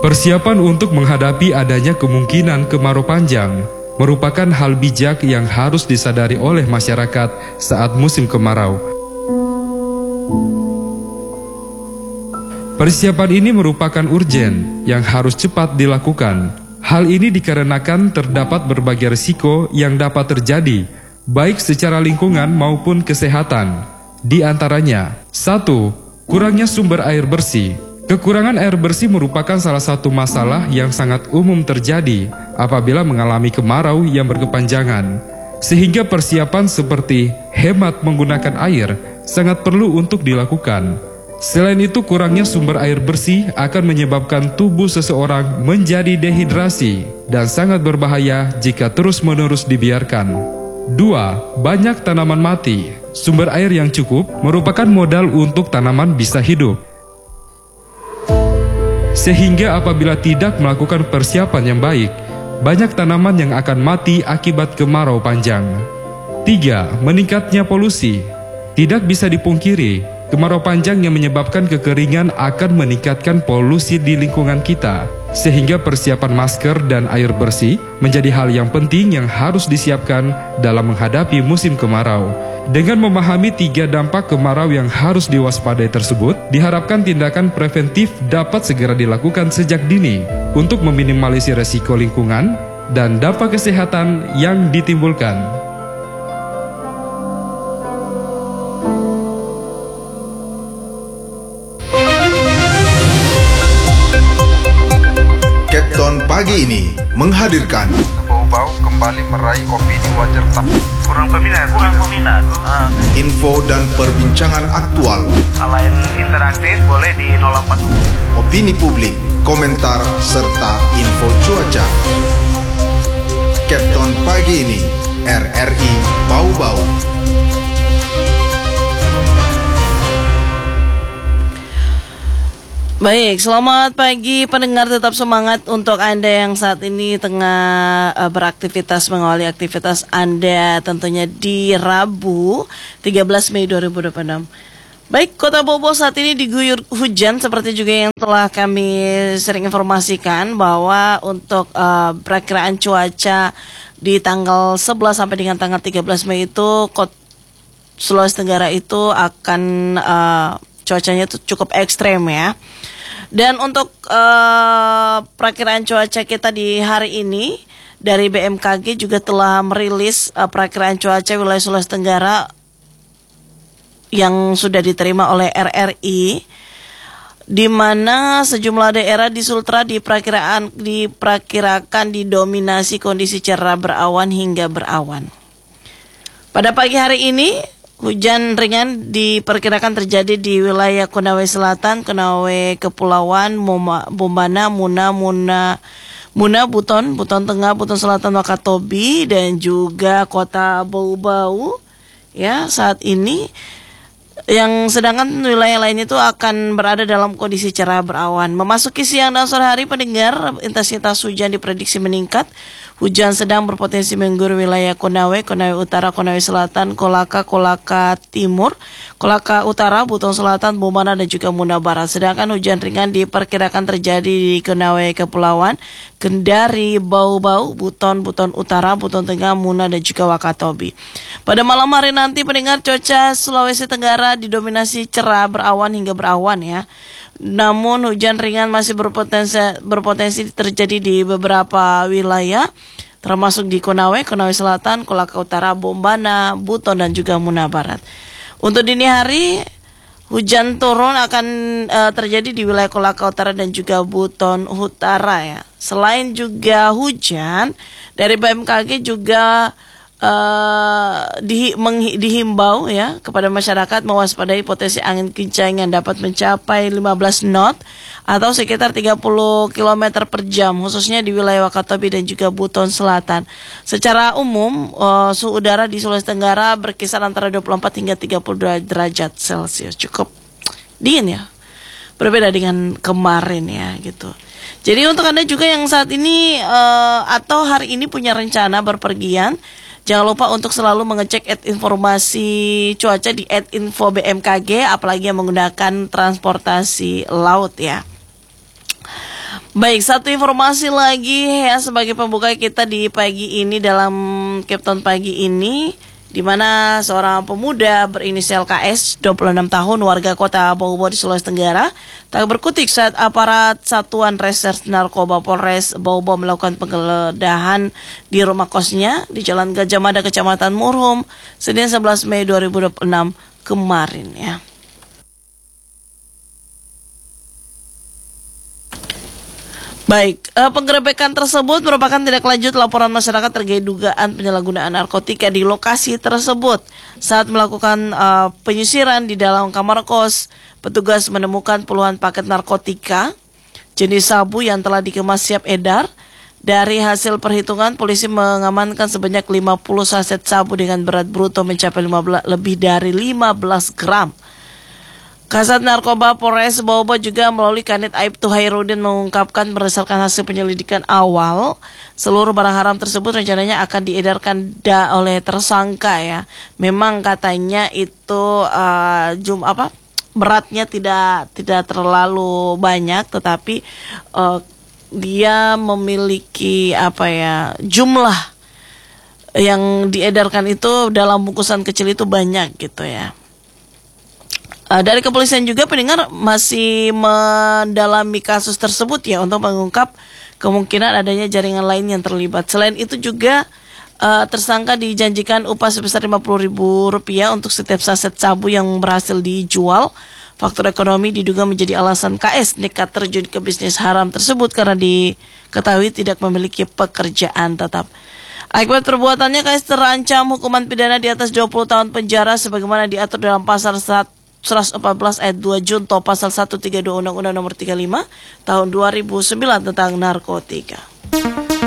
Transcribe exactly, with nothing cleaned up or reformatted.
Persiapan untuk menghadapi adanya kemungkinan kemarau panjang merupakan hal bijak yang harus disadari oleh masyarakat saat musim kemarau. Persiapan ini merupakan urgen yang harus cepat dilakukan. Hal ini dikarenakan terdapat berbagai risiko yang dapat terjadi, baik secara lingkungan maupun kesehatan. Di antaranya, satu. Kurangnya sumber air bersih. Kekurangan air bersih merupakan salah satu masalah yang sangat umum terjadi apabila mengalami kemarau yang berkepanjangan. Sehingga persiapan seperti hemat menggunakan air sangat perlu untuk dilakukan. Selain itu, kurangnya sumber air bersih akan menyebabkan tubuh seseorang menjadi dehidrasi dan sangat berbahaya jika terus-menerus dibiarkan. Dua. Banyak tanaman mati. Sumber air yang cukup merupakan modal untuk tanaman bisa hidup. Sehingga apabila tidak melakukan persiapan yang baik, banyak tanaman yang akan mati akibat kemarau panjang. Tiga. Meningkatnya polusi. Tidak bisa dipungkiri, kemarau panjang yang menyebabkan kekeringan akan meningkatkan polusi di lingkungan kita. Sehingga persiapan masker dan air bersih menjadi hal yang penting yang harus disiapkan dalam menghadapi musim kemarau. Dengan memahami tiga dampak kemarau yang harus diwaspadai tersebut, diharapkan tindakan preventif dapat segera dilakukan sejak dini untuk meminimalisir resiko lingkungan dan dampak kesehatan yang ditimbulkan. Capton pagi ini menghadirkan bau-bau kembali meraih opini wajar tak kurang peminat kurang peminat uh. info dan perbincangan aktual. Selain interaktif boleh di nol empat. Opini publik, komentar serta info cuaca. Capton pagi ini R R I Bau-Bau. Baik, selamat pagi pendengar, tetap semangat untuk Anda yang saat ini tengah uh, beraktivitas, mengawali aktivitas Anda tentunya di Rabu tiga belas Mei dua ribu dua puluh enam. Baik, Kota Bobo saat ini diguyur hujan seperti juga yang telah kami sering informasikan bahwa untuk uh, perakiraan cuaca di tanggal sebelas sampai dengan tanggal tiga belas Mei itu Kota Sulawesi Tenggara itu akan uh, cuacanya itu cukup ekstrem ya. Dan untuk uh, perakiraan cuaca kita di hari ini dari B M K G juga telah merilis uh, perakiraan cuaca wilayah Sulawesi Tenggara yang sudah diterima oleh R R I, di mana sejumlah daerah di Sultra diperkiraan diperkirakan didominasi kondisi cerah berawan hingga berawan. Pada pagi hari ini hujan ringan diperkirakan terjadi di wilayah Konawe Selatan, Konawe Kepulauan, Bombana, Muna, Muna, Muna, Buton, Buton Tengah, Buton Selatan, Wakatobi, dan juga Kota Bau-Bau. Ya, saat ini yang sedangkan wilayah lain itu akan berada dalam kondisi cerah berawan. Memasuki siang dan sore hari, pendengar, intensitas hujan diprediksi meningkat. Hujan sedang berpotensi mengguyur wilayah Konawe, Konawe Utara, Konawe Selatan, Kolaka, Kolaka Timur, Kolaka Utara, Buton Selatan, Bombana, dan juga Muna Barat. Sedangkan hujan ringan diperkirakan terjadi di Konawe Kepulauan, Kendari, Bau-Bau, Buton, Buton Utara, Buton Tengah, Muna, dan juga Wakatobi. Pada malam hari nanti, pendengar, cuaca Sulawesi Tenggara didominasi cerah berawan hingga berawan ya. Namun hujan ringan masih berpotensi berpotensi terjadi di beberapa wilayah, termasuk di Konawe, Konawe Selatan, Kolaka Utara, Bombana, Buton, dan juga Muna Barat. Untuk dini hari, hujan turun akan uh, terjadi di wilayah Kolaka Utara dan juga Buton Utara ya. Selain juga hujan, dari B M K G juga Uh, di, meng, dihimbau ya kepada masyarakat mewaspadai potensi angin kencang yang dapat mencapai lima belas knot atau sekitar tiga puluh kilometer per jam, khususnya di wilayah Wakatobi dan juga Buton Selatan. Secara umum uh, suhu udara di Sulawesi Tenggara berkisar antara dua puluh empat hingga tiga puluh dua derajat Celcius. Cukup dingin ya, berbeda dengan kemarin ya gitu. Jadi untuk Anda juga yang saat ini uh, atau hari ini punya rencana berpergian, jangan lupa untuk selalu mengecek at informasi cuaca di at info B M K G, apalagi yang menggunakan transportasi laut ya. Baik, satu informasi lagi ya sebagai pembuka kita di pagi ini dalam Captain Pagi ini, di mana seorang pemuda berinisial K S, dua puluh enam tahun, warga kota Bau-Bau di Sulawesi Tenggara, tak berkutik saat aparat Satuan Reserse Narkoba Polres Bau-Bau melakukan penggeledahan di rumah kosnya di Jalan Gajah Mada, Kecamatan Murhum, Senin sebelas Mei dua ribu dua puluh enam kemarin ya. Baik, eh, penggerebekan tersebut merupakan tindak lanjut laporan masyarakat terkait dugaan penyalahgunaan narkotika di lokasi tersebut. Saat melakukan eh, penyisiran di dalam kamar kos, petugas menemukan puluhan paket narkotika jenis sabu yang telah dikemas siap edar. Dari hasil perhitungan, polisi mengamankan sebanyak lima puluh saset sabu dengan berat bruto mencapai lima belas, lebih dari lima belas gram. Kasat Narkoba Polres Bau-Bau juga melalui Kanit Aibtu Hairudin mengungkapkan berdasarkan hasil penyelidikan awal, seluruh barang haram tersebut rencananya akan diedarkan da oleh tersangka ya. Memang katanya itu uh, jum apa beratnya tidak tidak terlalu banyak, tetapi uh, dia memiliki apa ya jumlah yang diedarkan itu dalam bungkusan kecil itu banyak gitu ya. Dari kepolisian juga pendengar masih mendalami kasus tersebut ya untuk mengungkap kemungkinan adanya jaringan lain yang terlibat. Selain itu juga uh, tersangka dijanjikan upah sebesar lima puluh ribu rupiah untuk setiap saset sabu yang berhasil dijual. Faktor ekonomi diduga menjadi alasan K S nekat terjun ke bisnis haram tersebut karena diketahui tidak memiliki pekerjaan tetap. Akibat perbuatannya, K S terancam hukuman pidana di atas dua puluh tahun penjara sebagaimana diatur dalam pasal seratus empat belas ayat dua Junto pasal seratus tiga puluh dua Undang-Undang Nomor tiga puluh lima Tahun dua ribu sembilan tentang narkotika.